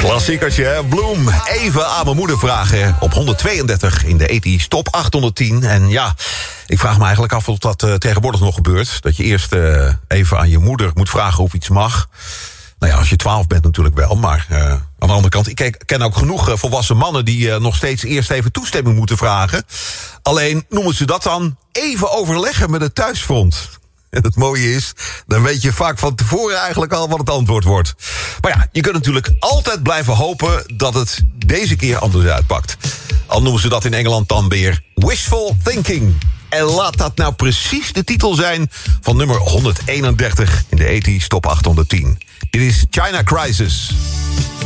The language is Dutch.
Klassiekertje, hè? Bloom. Even aan mijn moeder vragen. Op 132 in de 80's top 810. En ja, ik vraag me eigenlijk af of dat tegenwoordig nog gebeurt. Dat je eerst even aan je moeder moet vragen of iets mag. Nou ja, als je 12 bent natuurlijk wel, maar aan de andere kant... ik ken ook genoeg volwassen mannen die nog steeds eerst even toestemming moeten vragen. Alleen noemen ze dat dan even overleggen met het thuisfront. En het mooie is, dan weet je vaak van tevoren eigenlijk al wat het antwoord wordt. Maar ja, je kunt natuurlijk altijd blijven hopen dat het deze keer anders uitpakt. Al noemen ze dat in Engeland dan weer wishful thinking. En laat dat nou precies de titel zijn van nummer 131 in de 80's top 810. Dit is China Crisis.